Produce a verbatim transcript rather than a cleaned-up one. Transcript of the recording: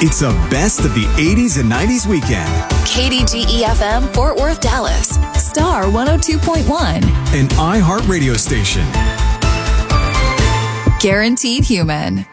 It's the best of the eighties and nineties weekend. K D G E F M, Fort Worth, Dallas. Star one oh two point one. An iHeart radio station. Guaranteed Human.